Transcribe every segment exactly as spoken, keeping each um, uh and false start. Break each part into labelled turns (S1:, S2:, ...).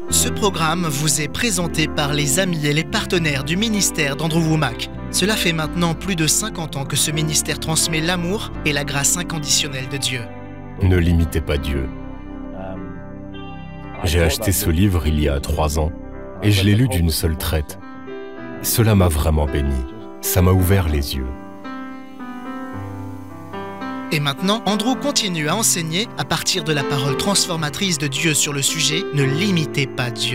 S1: Ce programme vous est présenté par les amis et les partenaires du ministère d'Andrew Wommack. Cela fait maintenant plus de cinquante ans que ce ministère transmet l'amour et la grâce inconditionnelle de Dieu.
S2: Ne limitez pas Dieu. J'ai acheté ce livre il y a trois ans et je l'ai lu d'une seule traite. Cela m'a vraiment béni. Ça m'a ouvert les yeux.
S1: Et maintenant, Andrew continue à enseigner à partir de la parole transformatrice de Dieu sur le sujet « Ne limitez pas Dieu ».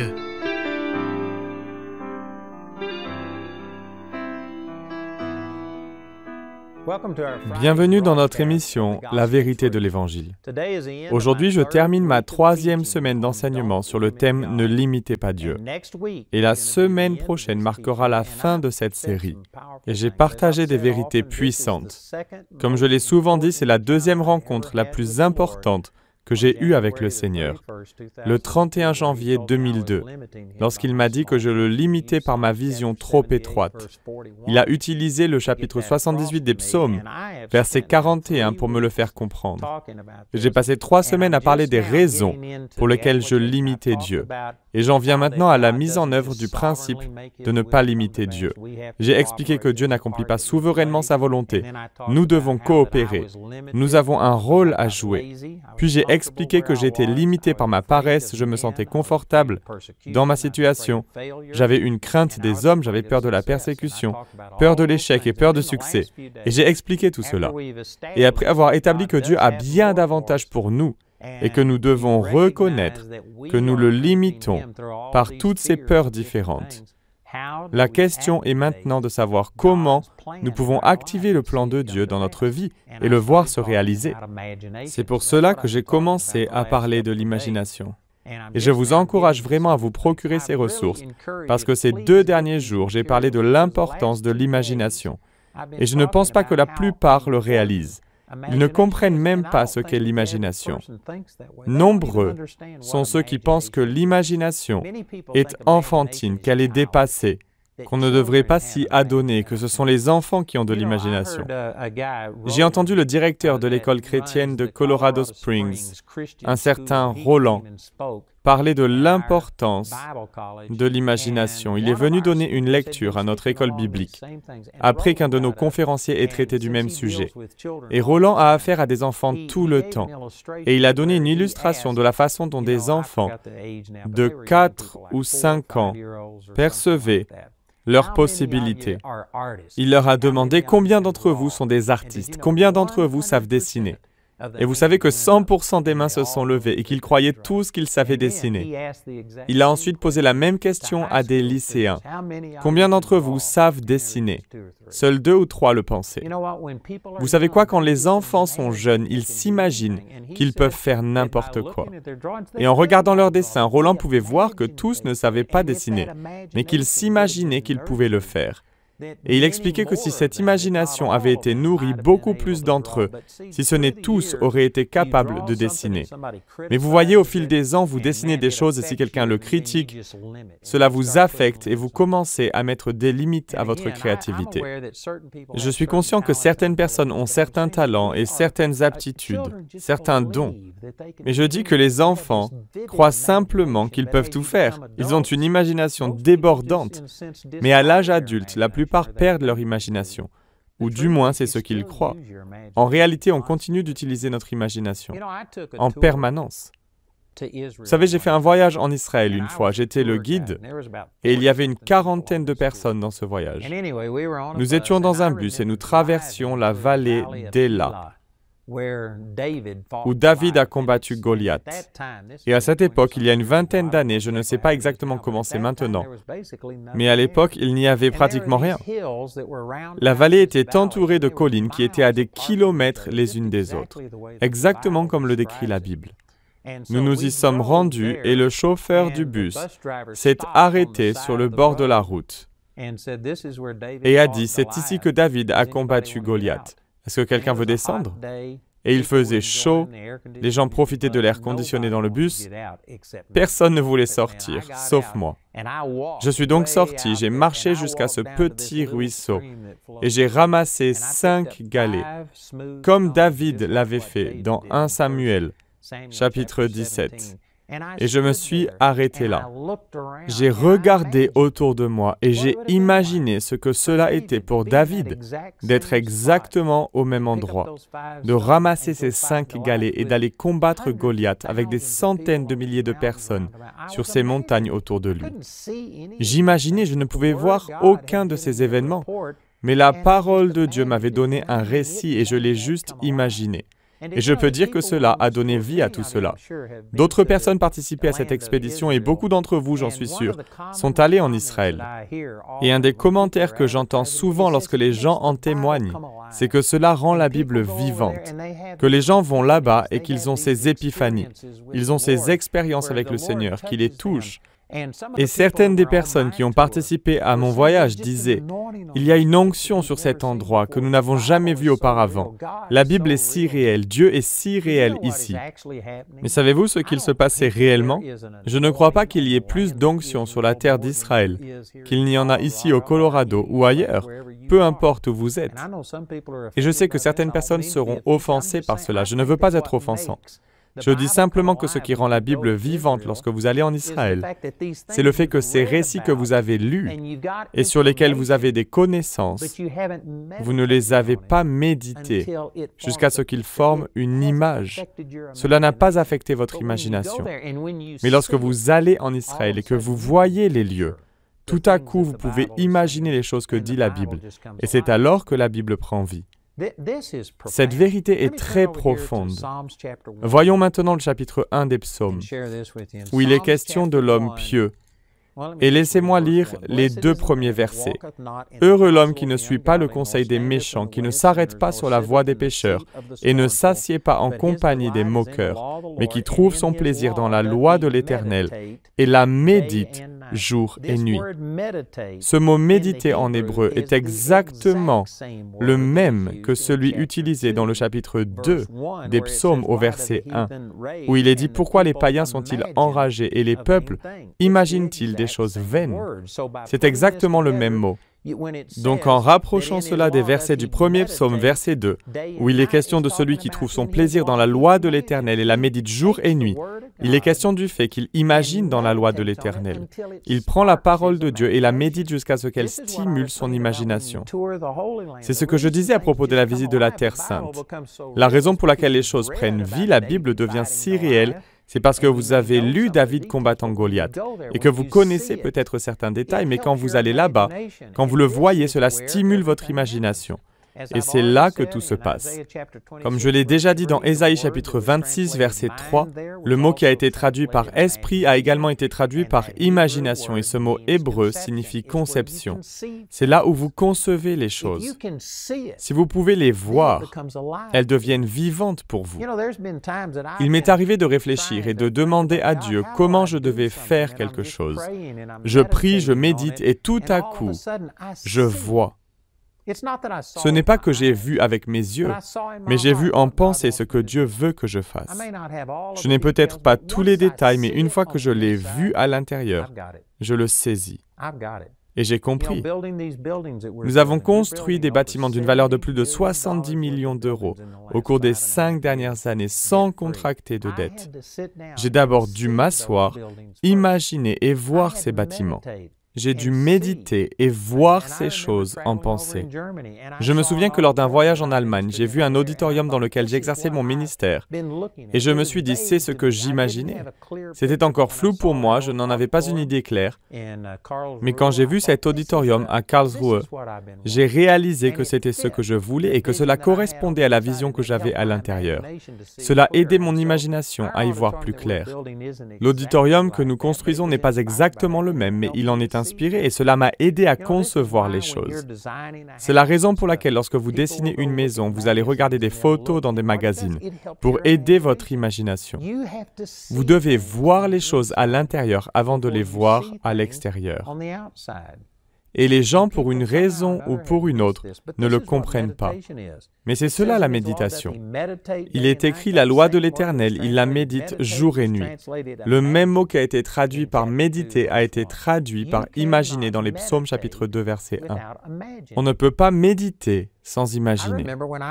S3: Bienvenue dans notre émission « La vérité de l'Évangile ». Aujourd'hui, je termine ma troisième semaine d'enseignement sur le thème « Ne limitez pas Dieu ». Et la semaine prochaine marquera la fin de cette série. Et j'ai partagé des vérités puissantes. Comme je l'ai souvent dit, c'est la deuxième rencontre la plus importante que j'ai eue avec le Seigneur, le trente et un janvier deux mille deux, lorsqu'il m'a dit que je le limitais par ma vision trop étroite. Il a utilisé le chapitre soixante-dix-huit des Psaumes, verset quarante et un, pour me le faire comprendre. J'ai passé trois semaines à parler des raisons pour lesquelles je limitais Dieu. Et j'en viens maintenant à la mise en œuvre du principe de ne pas limiter Dieu. J'ai expliqué que Dieu n'accomplit pas souverainement sa volonté. Nous devons coopérer. Nous avons un rôle à jouer. Puis j'ai expliqué que j'étais limité par ma paresse, je me sentais confortable dans ma situation. J'avais une crainte des hommes, j'avais peur de la persécution, peur de l'échec et peur de succès. Et j'ai expliqué tout cela. Et après avoir établi que Dieu a bien davantage pour nous, et que nous devons reconnaître que nous le limitons par toutes ces peurs différentes. La question est maintenant de savoir comment nous pouvons activer le plan de Dieu dans notre vie et le voir se réaliser. C'est pour cela que j'ai commencé à parler de l'imagination. Et je vous encourage vraiment à vous procurer ces ressources, parce que ces deux derniers jours, j'ai parlé de l'importance de l'imagination. Et je ne pense pas que la plupart le réalisent. Ils ne comprennent même pas ce qu'est l'imagination. Nombreux sont ceux qui pensent que l'imagination est enfantine, qu'elle est dépassée, qu'on ne devrait pas s'y adonner, que ce sont les enfants qui ont de l'imagination. J'ai entendu le directeur de l'école chrétienne de Colorado Springs, un certain Roland, parler de l'importance de l'imagination. Il est venu donner une lecture à notre école biblique, après qu'un de nos conférenciers ait traité du même sujet. Et Roland a affaire à des enfants tout le temps. Et il a donné une illustration de la façon dont des enfants de quatre ou cinq ans percevaient leurs possibilités. Il leur a demandé combien d'entre vous sont des artistes, combien d'entre vous savent dessiner. Et vous savez que cent pour cent des mains se sont levées et qu'ils croyaient tous qu'ils savaient dessiner. Il a ensuite posé la même question à des lycéens. Combien d'entre vous savent dessiner? Seuls deux ou trois le pensaient. Vous savez quoi? Quand les enfants sont jeunes, ils s'imaginent qu'ils peuvent faire n'importe quoi. Et en regardant leurs dessins, Roland pouvait voir que tous ne savaient pas dessiner, mais qu'ils s'imaginaient qu'ils pouvaient le faire. Et il expliquait que si cette imagination avait été nourrie, beaucoup plus d'entre eux, si ce n'est tous, auraient été capables de dessiner. Mais vous voyez, au fil des ans, vous dessinez des choses et si quelqu'un le critique, cela vous affecte et vous commencez à mettre des limites à votre créativité. Je suis conscient que certaines personnes ont certains talents et certaines aptitudes, certains dons. Mais je dis que les enfants croient simplement qu'ils peuvent tout faire. Ils ont une imagination débordante. Mais à l'âge adulte, la plupart perdent leur imagination, ou du moins c'est ce qu'ils croient. En réalité, on continue d'utiliser notre imagination en permanence. Vous savez, j'ai fait un voyage en Israël une fois, j'étais le guide, et il y avait une quarantaine de personnes dans ce voyage. Nous étions dans un bus et nous traversions la vallée d'Ela, où David a combattu Goliath. Et à cette époque, il y a une vingtaine d'années, je ne sais pas exactement comment c'est maintenant, mais à l'époque, il n'y avait pratiquement rien. La vallée était entourée de collines qui étaient à des kilomètres les unes des autres, exactement comme le décrit la Bible. Nous nous y sommes rendus et le chauffeur du bus s'est arrêté sur le bord de la route et a dit « C'est ici que David a combattu Goliath. Est-ce que quelqu'un veut descendre ?» Et il faisait chaud, les gens profitaient de l'air conditionné dans le bus. Personne ne voulait sortir, sauf moi. Je suis donc sorti, j'ai marché jusqu'à ce petit ruisseau et j'ai ramassé cinq galets, comme David l'avait fait dans premier Samuel, chapitre dix-sept. Et je me suis arrêté là. J'ai regardé autour de moi et j'ai imaginé ce que cela était pour David, d'être exactement au même endroit, de ramasser ces cinq galets et d'aller combattre Goliath avec des centaines de milliers de personnes sur ces montagnes autour de lui. J'imaginais, je ne pouvais voir aucun de ces événements, mais la parole de Dieu m'avait donné un récit et je l'ai juste imaginé. Et je peux dire que cela a donné vie à tout cela. D'autres personnes participaient à cette expédition et beaucoup d'entre vous, j'en suis sûr, sont allés en Israël. Et un des commentaires que j'entends souvent lorsque les gens en témoignent, c'est que cela rend la Bible vivante, que les gens vont là-bas et qu'ils ont ces épiphanies, ils ont ces expériences avec le Seigneur qui les touchent. Et certaines des personnes qui ont participé à mon voyage disaient « Il y a une onction sur cet endroit que nous n'avons jamais vu auparavant. La Bible est si réelle, Dieu est si réel ici. » Mais savez-vous ce qu'il se passait réellement? Je ne crois pas qu'il y ait plus d'onction sur la terre d'Israël qu'il n'y en a ici au Colorado ou ailleurs, peu importe où vous êtes. Et je sais que certaines personnes seront offensées par cela. Je ne veux pas être offensant. Je dis simplement que ce qui rend la Bible vivante lorsque vous allez en Israël, c'est le fait que ces récits que vous avez lus et sur lesquels vous avez des connaissances, vous ne les avez pas médités jusqu'à ce qu'ils forment une image. Cela n'a pas affecté votre imagination. Mais lorsque vous allez en Israël et que vous voyez les lieux, tout à coup, vous pouvez imaginer les choses que dit la Bible. Et c'est alors que la Bible prend vie. Cette vérité est très profonde. Voyons maintenant le chapitre un des Psaumes, où il est question de l'homme pieux. Et laissez-moi lire les deux premiers versets. « Heureux l'homme qui ne suit pas le conseil des méchants, qui ne s'arrête pas sur la voie des pécheurs, et ne s'assied pas en compagnie des moqueurs, mais qui trouve son plaisir dans la loi de l'Éternel, et la médite jour et nuit. » Ce mot « méditer » en hébreu est exactement le même que celui utilisé dans le chapitre deux des Psaumes au verset un, où il est dit « Pourquoi les païens sont-ils enragés et les peuples imaginent-ils des choses vaines ?» C'est exactement le même mot. Donc en rapprochant cela des versets du premier psaume, verset deux, où il est question de celui qui trouve son plaisir dans la loi de l'Éternel et la médite jour et nuit, il est question du fait qu'il imagine dans la loi de l'Éternel. Il prend la parole de Dieu et la médite jusqu'à ce qu'elle stimule son imagination. C'est ce que je disais à propos de la visite de la Terre Sainte. La raison pour laquelle les choses prennent vie, la Bible devient si réelle, c'est parce que vous avez lu David combattant Goliath et que vous connaissez peut-être certains détails, mais quand vous allez là-bas, quand vous le voyez, cela stimule votre imagination. Et c'est là que tout se passe. Comme je l'ai déjà dit dans Ésaïe chapitre vingt-six, verset trois, le mot qui a été traduit par « esprit » a également été traduit par « imagination » et ce mot hébreu signifie « conception ». C'est là où vous concevez les choses. Si vous pouvez les voir, elles deviennent vivantes pour vous. Il m'est arrivé de réfléchir et de demander à Dieu comment je devais faire quelque chose. Je prie, je médite et tout à coup, je vois. Ce n'est pas que j'ai vu avec mes yeux, mais j'ai vu en pensée ce que Dieu veut que je fasse. Je n'ai peut-être pas tous les détails, mais une fois que je l'ai vu à l'intérieur, je le saisis. Et j'ai compris. Nous avons construit des bâtiments d'une valeur de plus de soixante-dix millions d'euros au cours des cinq dernières années sans contracter de dette. J'ai d'abord dû m'asseoir, imaginer et voir ces bâtiments. J'ai dû méditer et voir ces choses en pensée. Je me souviens que lors d'un voyage en Allemagne, j'ai vu un auditorium dans lequel j'exerçais mon ministère. Et je me suis dit, c'est ce que j'imaginais. C'était encore flou pour moi, je n'en avais pas une idée claire. Mais quand j'ai vu cet auditorium à Karlsruhe, j'ai réalisé que c'était ce que je voulais et que cela correspondait à la vision que j'avais à l'intérieur. Cela aidait mon imagination à y voir plus clair. L'auditorium que nous construisons n'est pas exactement le même, mais il en est un inspiré et cela m'a aidé à concevoir les choses. C'est la raison pour laquelle lorsque vous dessinez une maison, vous allez regarder des photos dans des magazines pour aider votre imagination. Vous devez voir les choses à l'intérieur avant de les voir à l'extérieur. Et les gens, pour une raison ou pour une autre, ne le comprennent pas. Mais c'est cela la méditation. Il est écrit la loi de l'Éternel, il la médite jour et nuit. Le même mot qui a été traduit par méditer a été traduit par imaginer dans les Psaumes chapitre deux verset un. On ne peut pas méditer sans imaginer.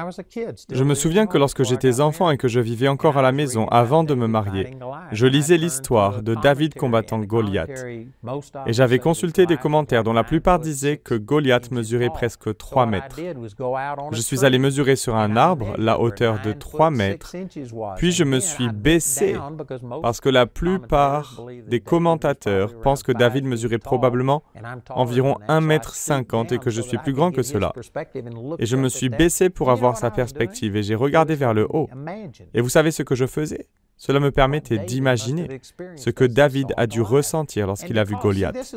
S3: Je me souviens que lorsque j'étais enfant et que je vivais encore à la maison avant de me marier, je lisais l'histoire de David combattant Goliath. Et j'avais consulté des commentaires dont la plupart disaient que Goliath mesurait presque trois mètres. Je suis allé mesurer sur un arbre la hauteur de trois mètres, puis je me suis baissé parce que la plupart des commentateurs pensent que David mesurait probablement environ un mètre cinquante et que je suis plus grand que cela. Et je me suis baissé pour avoir sa perspective et j'ai regardé vers le haut. Et vous savez ce que je faisais? Cela me permettait d'imaginer ce que David a dû ressentir lorsqu'il a vu Goliath.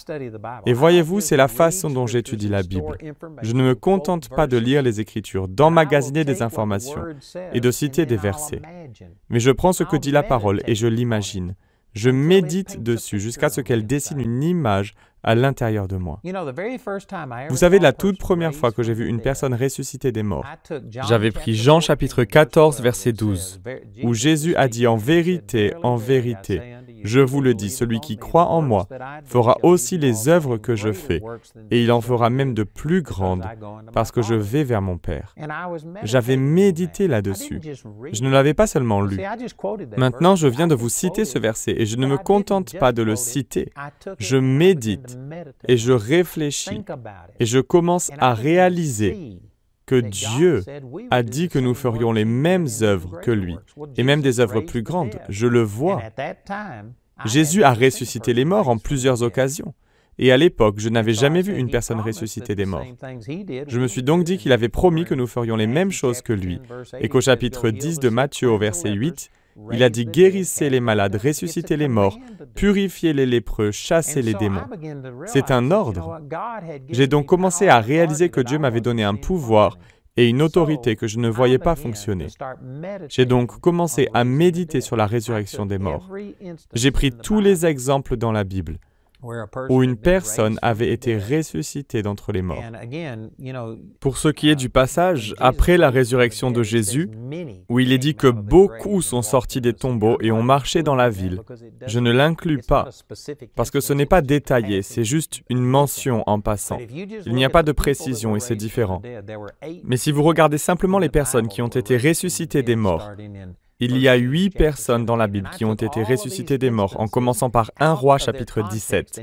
S3: Et voyez-vous, c'est la façon dont j'étudie la Bible. Je ne me contente pas de lire les Écritures, d'emmagasiner des informations et de citer des versets. Mais je prends ce que dit la parole et je l'imagine. Je médite dessus jusqu'à ce qu'elle dessine une image à l'intérieur de moi. Vous savez, la toute première fois que j'ai vu une personne ressusciter des morts, j'avais pris Jean chapitre quatorze, verset douze, où Jésus a dit « En vérité, en vérité, je vous le dis, celui qui croit en moi fera aussi les œuvres que je fais, et il en fera même de plus grandes, parce que je vais vers mon Père. » J'avais médité là-dessus. Je ne l'avais pas seulement lu. Maintenant, je viens de vous citer ce verset, et je ne me contente pas de le citer. Je médite. Et je réfléchis, et je commence à réaliser que Dieu a dit que nous ferions les mêmes œuvres que lui, et même des œuvres plus grandes. Je le vois. Jésus a ressuscité les morts en plusieurs occasions, et à l'époque, je n'avais jamais vu une personne ressusciter des morts. Je me suis donc dit qu'il avait promis que nous ferions les mêmes choses que lui, et qu'au chapitre dix de Matthieu, au verset huit, il a dit « Guérissez les malades, ressuscitez les morts, purifiez les lépreux, chassez les démons. » C'est un ordre. J'ai donc commencé à réaliser que Dieu m'avait donné un pouvoir et une autorité que je ne voyais pas fonctionner. J'ai donc commencé à méditer sur la résurrection des morts. J'ai pris tous les exemples dans la Bible où une personne avait été ressuscitée d'entre les morts. Pour ce qui est du passage, après la résurrection de Jésus, où il est dit que beaucoup sont sortis des tombeaux et ont marché dans la ville, je ne l'inclus pas, parce que ce n'est pas détaillé, c'est juste une mention en passant. Il n'y a pas de précision et c'est différent. Mais si vous regardez simplement les personnes qui ont été ressuscitées des morts, il y a huit personnes dans la Bible qui ont été ressuscitées des morts, en commençant par un roi chapitre dix-sept.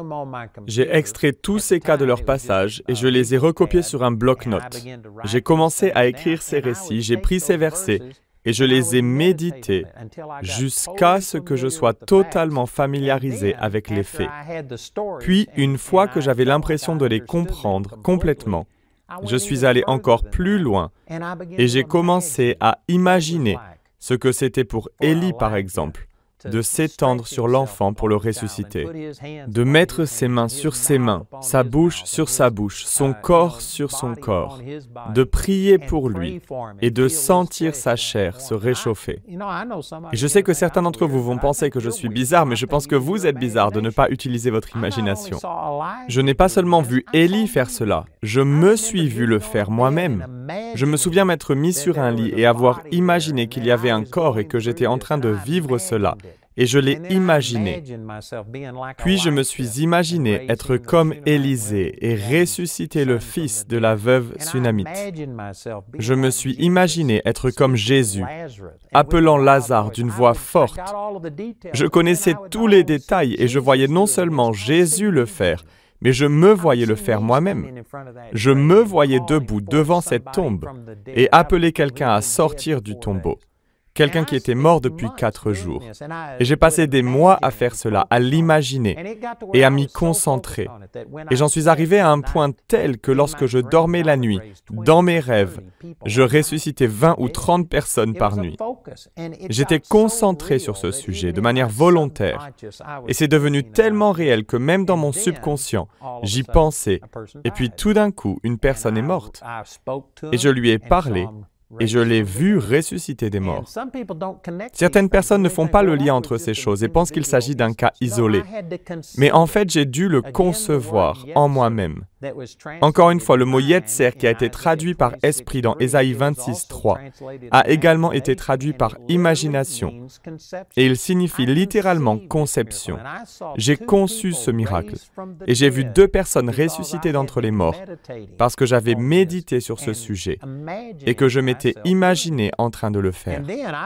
S3: J'ai extrait tous ces cas de leur passage et je les ai recopiés sur un bloc-notes. J'ai commencé à écrire ces récits, j'ai pris ces versets et je les ai médités jusqu'à ce que je sois totalement familiarisé avec les faits. Puis, une fois que j'avais l'impression de les comprendre complètement, je suis allé encore plus loin et j'ai commencé à imaginer ce que c'était pour Élie, par exemple, de s'étendre sur l'enfant pour le ressusciter, de mettre ses mains sur ses mains, sa bouche sur sa bouche, son corps sur son corps, de prier pour lui et de sentir sa chair se réchauffer. Et je sais que certains d'entre vous vont penser que je suis bizarre, mais je pense que vous êtes bizarre de ne pas utiliser votre imagination. Je n'ai pas seulement vu Élie faire cela, je me suis vu le faire moi-même. Je me souviens m'être mis sur un lit et avoir imaginé qu'il y avait un corps et que j'étais en train de vivre cela. Et je l'ai imaginé. Puis je me suis imaginé être comme Élisée et ressusciter le fils de la veuve sunamite. Je me suis imaginé être comme Jésus, appelant Lazare d'une voix forte. Je connaissais tous les détails et je voyais non seulement Jésus le faire, mais je me voyais le faire moi-même. Je me voyais debout devant cette tombe et appeler quelqu'un à sortir du tombeau. Quelqu'un qui était mort depuis quatre jours. Et j'ai passé des mois à faire cela, à l'imaginer et à m'y concentrer. Et j'en suis arrivé à un point tel que lorsque je dormais la nuit, dans mes rêves, je ressuscitais vingt ou trente personnes par nuit. J'étais concentré sur ce sujet de manière volontaire. Et c'est devenu tellement réel que même dans mon subconscient, j'y pensais. Et puis tout d'un coup, une personne est morte. Et je lui ai parlé. Et je l'ai vu ressusciter des morts. Certaines personnes ne font pas le lien entre ces choses et pensent qu'il s'agit d'un cas isolé. Mais en fait, j'ai dû le concevoir en moi-même. Encore une fois, le mot Yetzer, qui a été traduit par esprit dans Ésaïe vingt-six, trois, a également été traduit par imagination, et il signifie littéralement conception. J'ai conçu ce miracle, et j'ai vu deux personnes ressuscitées d'entre les morts, parce que j'avais médité sur ce sujet, et que je m'étais imaginé en train de le faire.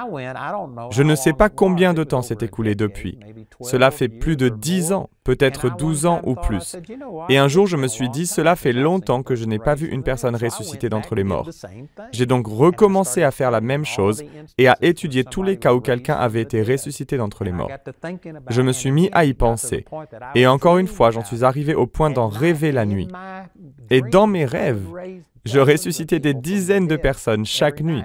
S3: Je ne sais pas combien de temps s'est écoulé depuis. Cela fait plus de dix ans, peut-être douze ans ou plus. Et un jour, je me suis dit, cela fait longtemps que je n'ai pas vu une personne ressuscitée d'entre les morts. J'ai donc recommencé à faire la même chose et à étudier tous les cas où quelqu'un avait été ressuscité d'entre les morts. Je me suis mis à y penser. Et encore une fois, j'en suis arrivé au point d'en rêver la nuit. Et dans mes rêves, je ressuscitais des dizaines de personnes chaque nuit.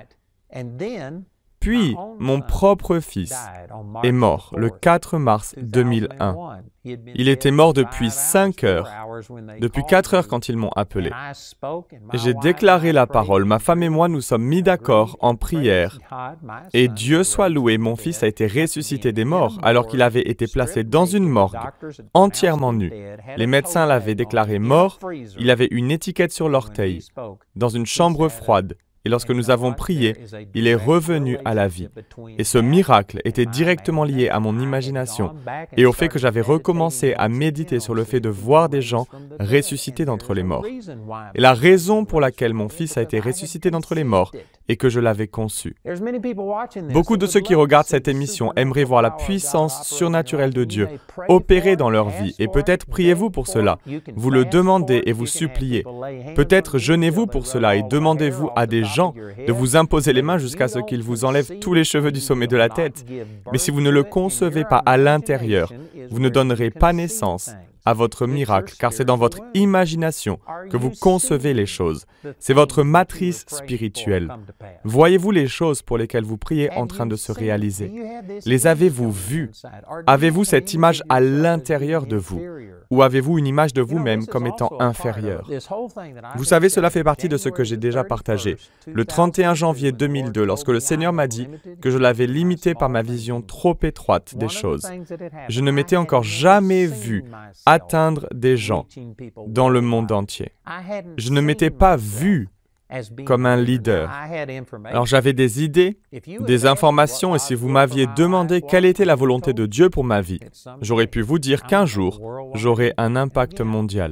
S3: Puis, mon propre fils est mort le quatre mars deux mille un. Il était mort depuis cinq heures, depuis quatre heures quand ils m'ont appelé. J'ai déclaré la parole. Ma femme et moi nous sommes mis d'accord en prière. Et Dieu soit loué, mon fils a été ressuscité des morts alors qu'il avait été placé dans une morgue, entièrement nu. Les médecins l'avaient déclaré mort, il avait une étiquette sur l'orteil, dans une chambre froide. Et lorsque nous avons prié, il est revenu à la vie. Et ce miracle était directement lié à mon imagination et au fait que j'avais recommencé à méditer sur le fait de voir des gens ressuscités d'entre les morts. Et la raison pour laquelle mon fils a été ressuscité d'entre les morts est que je l'avais conçu. Beaucoup de ceux qui regardent cette émission aimeraient voir la puissance surnaturelle de Dieu opérer dans leur vie. Et peut-être priez-vous pour cela. Vous le demandez et vous suppliez. Peut-être jeûnez-vous pour cela et demandez-vous à des gens de vous imposer les mains jusqu'à ce qu'ils vous enlèvent tous les cheveux du sommet de la tête. Mais si vous ne le concevez pas à l'intérieur, vous ne donnerez pas naissance à votre miracle, car c'est dans votre imagination que vous concevez les choses. C'est votre matrice spirituelle. Voyez-vous les choses pour lesquelles vous priez en train de se réaliser? Les avez-vous vues? Avez-vous cette image à l'intérieur de vous? Ou avez-vous une image de vous-même comme étant inférieure? Vous savez, cela fait partie de ce que j'ai déjà partagé. Le trente et un janvier deux mille deux, lorsque le Seigneur m'a dit que je l'avais limité par ma vision trop étroite des choses. Je ne m'étais encore jamais vu atteindre des gens dans le monde entier. Je ne m'étais pas vu comme un leader. Alors j'avais des idées, des informations, et si vous m'aviez demandé quelle était la volonté de Dieu pour ma vie, j'aurais pu vous dire qu'un jour, j'aurais un impact mondial.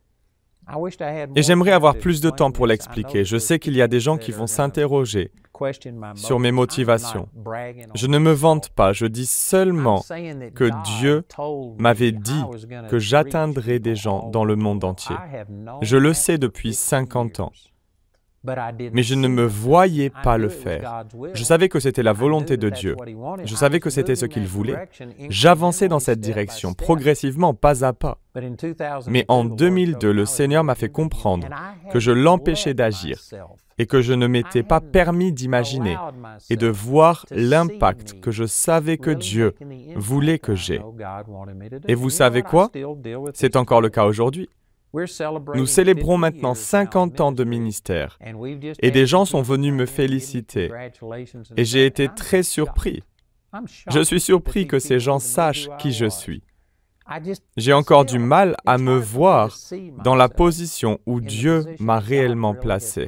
S3: Et j'aimerais avoir plus de temps pour l'expliquer. Je sais qu'il y a des gens qui vont s'interroger sur mes motivations. Je ne me vante pas, je dis seulement que Dieu m'avait dit que j'atteindrais des gens dans le monde entier. Je le sais depuis cinquante ans. Mais je ne me voyais pas le faire. Je savais que c'était la volonté de Dieu. Je savais que c'était ce qu'il voulait. J'avançais dans cette direction, progressivement, pas à pas. Mais en deux mille deux, le Seigneur m'a fait comprendre que je l'empêchais d'agir et que je ne m'étais pas permis d'imaginer et de voir l'impact que je savais que Dieu voulait que j'aie. Et vous savez quoi? C'est encore le cas aujourd'hui. Nous célébrons maintenant cinquante ans de ministère et des gens sont venus me féliciter et j'ai été très surpris. Je suis surpris que ces gens sachent qui je suis. J'ai encore du mal à me voir dans la position où Dieu m'a réellement placé.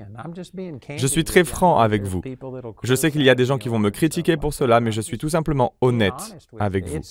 S3: Je suis très franc avec vous. Je sais qu'il y a des gens qui vont me critiquer pour cela, mais je suis tout simplement honnête avec vous.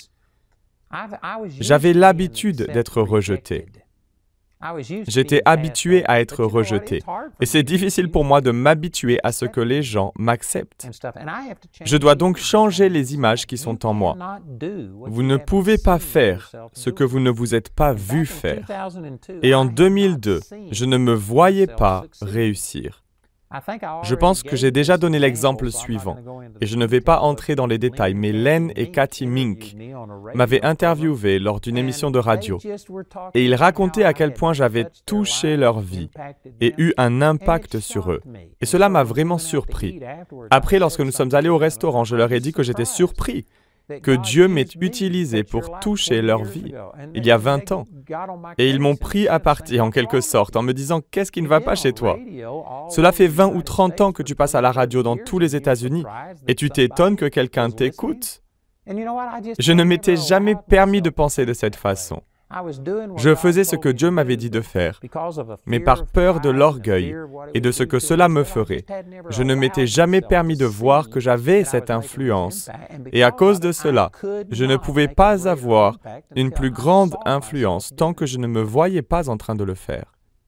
S3: J'avais l'habitude d'être rejeté. J'étais habitué à être rejeté. Et c'est difficile pour moi de m'habituer à ce que les gens m'acceptent. Je dois donc changer les images qui sont en moi. Vous ne pouvez pas faire ce que vous ne vous êtes pas vu faire. Et en deux mille deux, je ne me voyais pas réussir. Je pense que j'ai déjà donné l'exemple suivant, et je ne vais pas entrer dans les détails, mais Len et Kathy Mink m'avaient interviewé lors d'une émission de radio, et ils racontaient à quel point j'avais touché leur vie et eu un impact sur eux. Et cela m'a vraiment surpris. Après, lorsque nous sommes allés au restaurant, je leur ai dit que j'étais surpris que Dieu m'ait utilisé pour toucher leur vie, il y a vingt ans. Et ils m'ont pris à partie, en quelque sorte, en me disant « Qu'est-ce qui ne va pas chez toi? Cela fait vingt ou trente ans que tu passes à la radio dans tous les États-Unis, et tu t'étonnes que quelqu'un t'écoute. » Je ne m'étais jamais permis de penser de cette façon. Je faisais ce que Dieu m'avait dit de faire, mais par peur de l'orgueil et de ce que cela me ferait, je ne m'étais jamais permis de voir que j'avais cette influence. Et à cause de cela, je ne pouvais pas avoir une plus grande influence tant que je ne me voyais pas en train de le faire.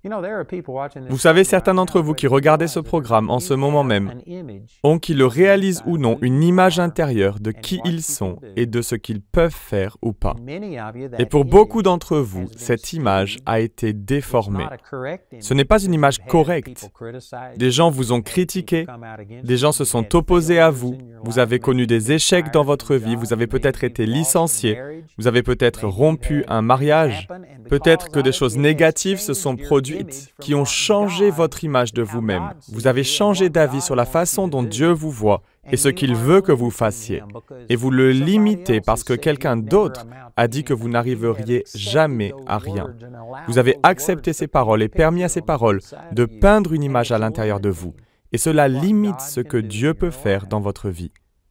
S3: Vous savez, certains d'entre vous qui regardez ce programme en ce moment même ont, qu'ils le réalisent ou non, une image intérieure de qui ils sont et de ce qu'ils peuvent faire ou pas. Et pour beaucoup d'entre vous, cette image a été déformée. Ce n'est pas une image correcte. Des gens vous ont critiqué, des gens se sont opposés à vous, vous avez connu des échecs dans votre vie, vous avez peut-être été licencié, vous avez peut-être rompu un mariage, peut-être que des choses négatives se sont produites qui ont changé votre image de vous-même. Vous avez changé d'avis sur la façon dont Dieu vous voit et ce qu'il veut que vous fassiez. Et vous le limitez parce que quelqu'un d'autre a dit que vous n'arriveriez jamais à rien. Vous avez accepté ces paroles et permis à ces paroles de peindre une image à l'intérieur de vous. Et cela limite ce que Dieu peut faire dans votre vie.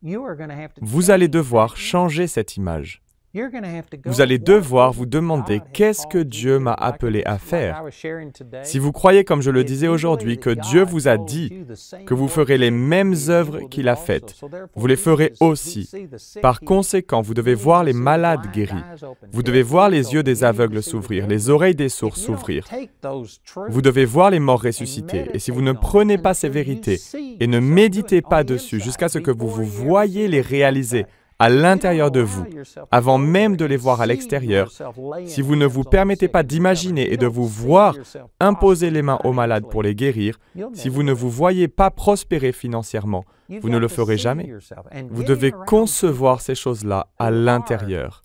S3: Vous allez devoir changer cette image. Vous allez devoir vous demander qu'est-ce que Dieu m'a appelé à faire. Si vous croyez, comme je le disais aujourd'hui, que Dieu vous a dit que vous ferez les mêmes œuvres qu'il a faites, vous les ferez aussi. Par conséquent, vous devez voir les malades guéris. Vous devez voir les yeux des aveugles s'ouvrir, les oreilles des sourds s'ouvrir. Vous devez voir les morts ressuscités. Et si vous ne prenez pas ces vérités et ne méditez pas dessus jusqu'à ce que vous vous voyez les réaliser à l'intérieur de vous, avant même de les voir à l'extérieur, si vous ne vous permettez pas d'imaginer et de vous voir imposer les mains aux malades pour les guérir, si vous ne vous voyez pas prospérer financièrement, vous ne le ferez jamais. Vous devez concevoir ces choses-là à l'intérieur.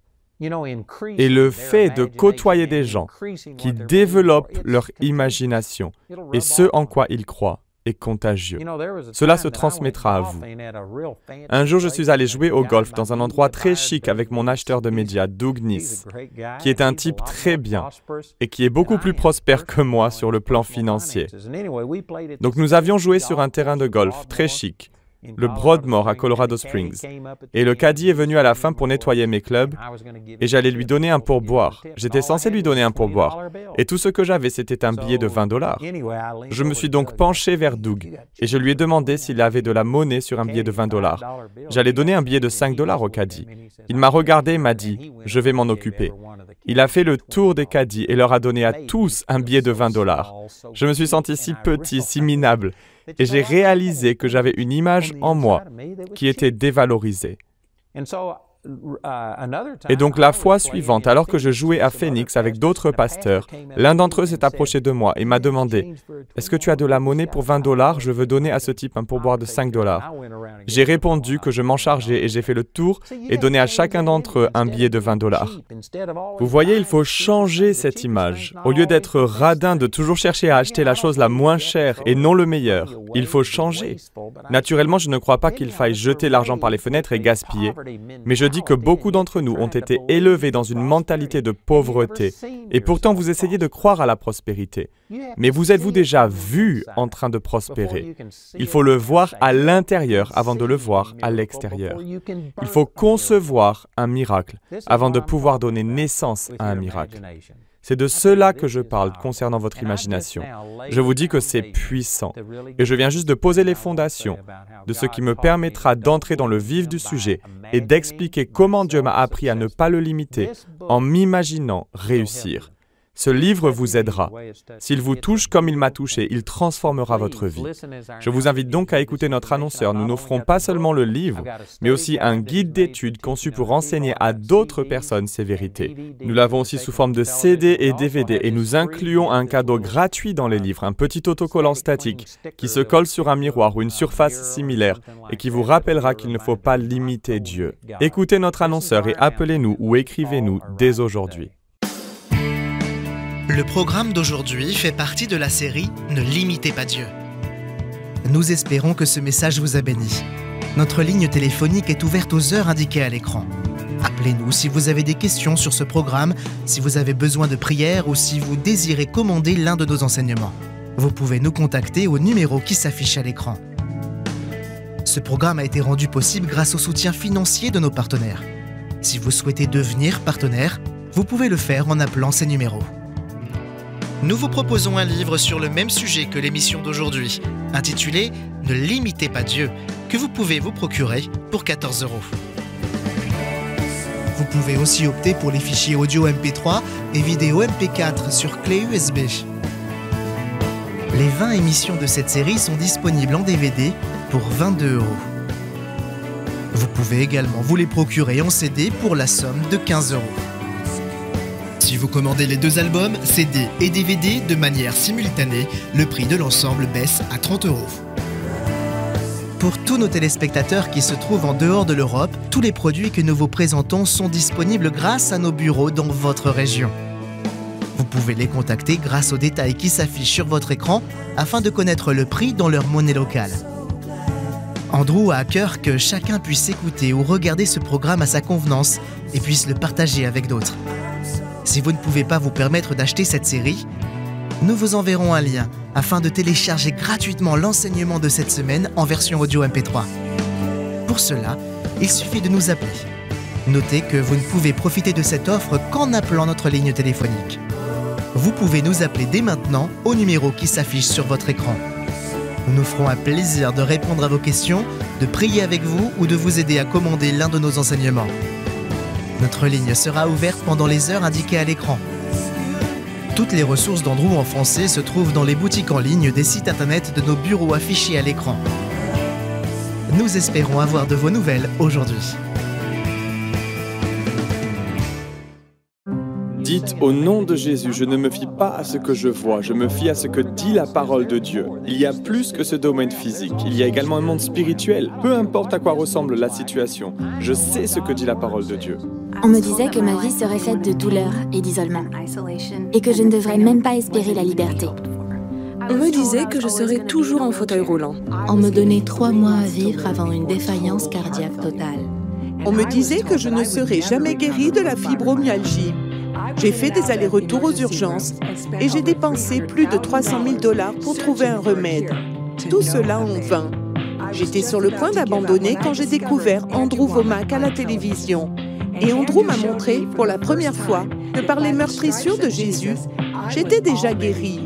S3: Et le fait de côtoyer des gens qui développent leur imagination et ce en quoi ils croient, est contagieux. Cela se transmettra à vous. Un jour, je suis allé jouer au golf dans un endroit très chic avec mon acheteur de médias, Doug Nice, qui est un type très bien et qui est beaucoup plus prospère que moi sur le plan financier. Donc nous avions joué sur un terrain de golf très chic, le Broadmoor à Colorado Springs, et le caddie est venu à la fin pour nettoyer mes clubs, et j'allais lui donner un pourboire. J'étais censé lui donner un pourboire, et tout ce que j'avais, c'était un billet de vingt dollars. Je me suis donc penché vers Doug, et je lui ai demandé s'il avait de la monnaie sur un billet de vingt dollars. J'allais donner un billet de cinq dollars au caddie. Il m'a regardé et m'a dit « Je vais m'en occuper ». Il a fait le tour des caddies et leur a donné à tous un billet de vingt dollars. Je me suis senti si petit, si minable, et j'ai réalisé que j'avais une image en moi qui était dévalorisée. Et donc la fois suivante, alors que je jouais à Phoenix avec d'autres pasteurs, l'un d'entre eux s'est approché de moi et m'a demandé « Est-ce que tu as de la monnaie pour vingt dollars? Je veux donner à ce type un pourboire de cinq dollars. » J'ai répondu que je m'en chargeais et j'ai fait le tour et donné à chacun d'entre eux un billet de vingt dollars. Vous voyez, il faut changer cette image. Au lieu d'être radin, de toujours chercher à acheter la chose la moins chère et non le meilleur, il faut changer. Naturellement, je ne crois pas qu'il faille jeter l'argent par les fenêtres et gaspiller, mais je dis que beaucoup d'entre nous ont été élevés dans une mentalité de pauvreté, et pourtant vous essayez de croire à la prospérité. Mais vous êtes-vous déjà vu en train de prospérer? Il faut le voir à l'intérieur avant de le voir à l'extérieur. Il faut concevoir un miracle avant de pouvoir donner naissance à un miracle. C'est de cela que je parle concernant votre imagination. Je vous dis que c'est puissant. Et je viens juste de poser les fondations de ce qui me permettra d'entrer dans le vif du sujet et d'expliquer comment Dieu m'a appris à ne pas le limiter en m'imaginant réussir. Ce livre vous aidera. S'il vous touche comme il m'a touché, il transformera votre vie. Je vous invite donc à écouter notre annonceur. Nous n'offrons pas seulement le livre, mais aussi un guide d'études conçu pour enseigner à d'autres personnes ces vérités. Nous l'avons aussi sous forme de C D et D V D et nous incluons un cadeau gratuit dans les livres, un petit autocollant statique qui se colle sur un miroir ou une surface similaire et qui vous rappellera qu'il ne faut pas limiter Dieu. Écoutez notre annonceur et appelez-nous ou écrivez-nous dès aujourd'hui.
S1: Le programme d'aujourd'hui fait partie de la série « Ne limitez pas Dieu ». Nous espérons que ce message vous a béni. Notre ligne téléphonique est ouverte aux heures indiquées à l'écran. Appelez-nous si vous avez des questions sur ce programme, si vous avez besoin de prière ou si vous désirez commander l'un de nos enseignements. Vous pouvez nous contacter au numéro qui s'affiche à l'écran. Ce programme a été rendu possible grâce au soutien financier de nos partenaires. Si vous souhaitez devenir partenaire, vous pouvez le faire en appelant ces numéros. Nous vous proposons un livre sur le même sujet que l'émission d'aujourd'hui, intitulé « Ne limitez pas Dieu », que vous pouvez vous procurer pour quatorze euros. Vous pouvez aussi opter pour les fichiers audio M P trois et vidéo M P quatre sur clé U S B. Les vingt émissions de cette série sont disponibles en D V D pour vingt-deux euros. Vous pouvez également vous les procurer en C D pour la somme de quinze euros. Si vous commandez les deux albums, C D et D V D de manière simultanée, le prix de l'ensemble baisse à trente euros. Pour tous nos téléspectateurs qui se trouvent en dehors de l'Europe, tous les produits que nous vous présentons sont disponibles grâce à nos bureaux dans votre région. Vous pouvez les contacter grâce aux détails qui s'affichent sur votre écran afin de connaître le prix dans leur monnaie locale. Andrew a à cœur que chacun puisse écouter ou regarder ce programme à sa convenance et puisse le partager avec d'autres. Si vous ne pouvez pas vous permettre d'acheter cette série, nous vous enverrons un lien afin de télécharger gratuitement l'enseignement de cette semaine en version audio M P trois. Pour cela, il suffit de nous appeler. Notez que vous ne pouvez profiter de cette offre qu'en appelant notre ligne téléphonique. Vous pouvez nous appeler dès maintenant au numéro qui s'affiche sur votre écran. Nous nous ferons un plaisir de répondre à vos questions, de prier avec vous ou de vous aider à commander l'un de nos enseignements. Notre ligne sera ouverte pendant les heures indiquées à l'écran. Toutes les ressources d'Andrew en français se trouvent dans les boutiques en ligne des sites internet de nos bureaux affichés à l'écran. Nous espérons avoir de vos nouvelles aujourd'hui.
S3: Dites au nom de Jésus, je ne me fie pas à ce que je vois, je me fie à ce que dit la parole de Dieu. Il y a plus que ce domaine physique, il y a également un monde spirituel, peu importe à quoi ressemble la situation. Je sais ce que dit la parole de Dieu.
S4: On me disait que ma vie serait faite de douleur et d'isolement, et que je ne devrais même pas espérer la liberté.
S5: On me disait que je serais toujours en fauteuil roulant.
S6: On me donnait trois mois à vivre avant une défaillance cardiaque totale.
S7: On me disait que je ne serais jamais guérie de la fibromyalgie. J'ai fait des allers-retours aux urgences et j'ai dépensé plus de trois cent mille dollars pour trouver un remède. Tout cela en vain. J'étais sur le point d'abandonner quand j'ai découvert Andrew Wommack à la télévision. Et Andrew m'a montré pour la première fois que par les meurtrissures de Jésus, j'étais déjà guérie.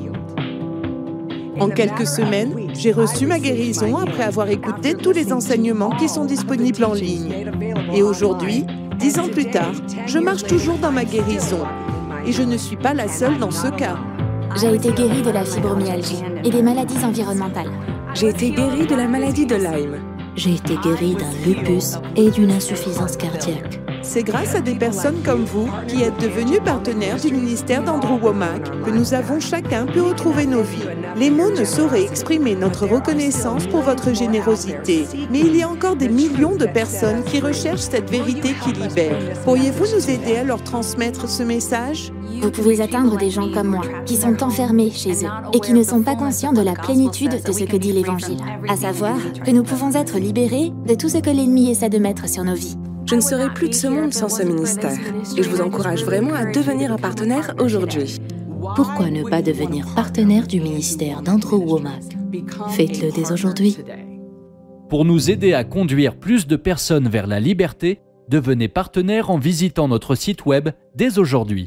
S7: En quelques semaines, j'ai reçu ma guérison après avoir écouté tous les enseignements qui sont disponibles en ligne. Et aujourd'hui, dix ans plus tard, je marche toujours dans ma guérison. Et je ne suis pas la seule dans ce cas.
S4: J'ai été guérie de la fibromyalgie et des maladies environnementales.
S5: J'ai été guérie de la maladie de Lyme.
S6: J'ai été guérie d'un lupus et d'une insuffisance cardiaque.
S7: C'est grâce à des personnes comme vous qui êtes devenus partenaires du ministère d'Andrew Wommack que nous avons chacun pu retrouver nos vies. Les mots ne sauraient exprimer notre reconnaissance pour votre générosité, mais il y a encore des millions de personnes qui recherchent cette vérité qui libère. Pourriez-vous nous aider à leur transmettre ce message?
S4: Vous pouvez atteindre des gens comme moi, qui sont enfermés chez eux et qui ne sont pas conscients de la plénitude de ce que dit l'Évangile, à savoir que nous pouvons être libérés de tout ce que l'ennemi essaie de mettre sur nos vies.
S5: Je ne serai plus de ce monde sans ce ministère. Et je vous encourage vraiment à devenir un partenaire aujourd'hui.
S6: Pourquoi ne pas devenir partenaire du ministère d'Andrew Wommack? Faites-le dès aujourd'hui.
S8: Pour nous aider à conduire plus de personnes vers la liberté, devenez partenaire en visitant notre site web dès aujourd'hui.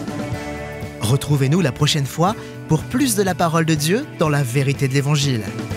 S1: Retrouvez-nous la prochaine fois pour plus de la parole de Dieu dans la vérité de l'Évangile.